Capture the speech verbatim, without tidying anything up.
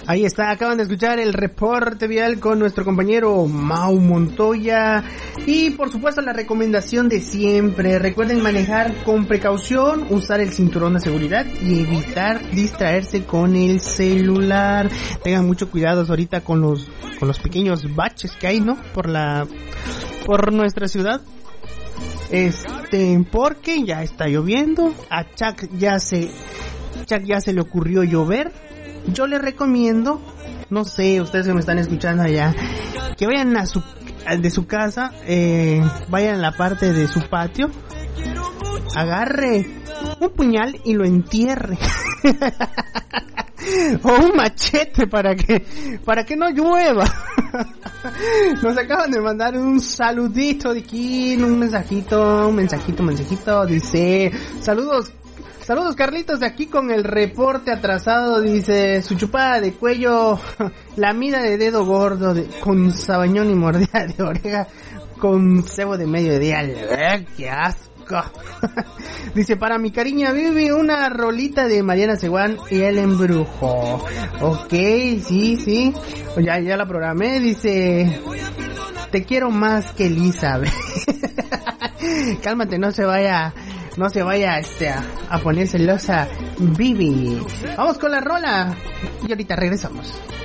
Ahí está, acaban de escuchar el reporte vial con nuestro compañero Mau Montoya. Y por supuesto la recomendación de siempre, recuerden manejar con precaución, usar el cinturón de seguridad y evitar distraerse con el celular. Tengan mucho cuidado ahorita con los con los pequeños baches que hay, ¿no? Por la por nuestra ciudad. Este, porque ya está lloviendo, a Chuck ya se Chuck ya se le ocurrió llover. Yo les recomiendo, no sé, ustedes que me están escuchando allá, que vayan a su de su casa, eh, vayan a la parte de su patio, agarre un puñal y lo entierre. O un machete para que para que no llueva. Nos acaban de mandar un saludito de aquí, un mensajito, un mensajito, un mensajito. Dice, saludos, saludos Carlitos, de aquí con el reporte atrasado. Dice, su chupada de cuello, la mina de dedo gordo, de, con sabañón y mordida de oreja, con cebo de medio dial. ¡Eh, qué asco! Dice, para mi cariña Vivi, una rolita de Mariana Seguán y el embrujo. Ok, sí, sí, ya, ya la programé. Dice, te quiero más que Elizabeth. Cálmate, no se vaya, no se vaya este, a, a poner celosa Vivi. Vamos con la rola y ahorita regresamos.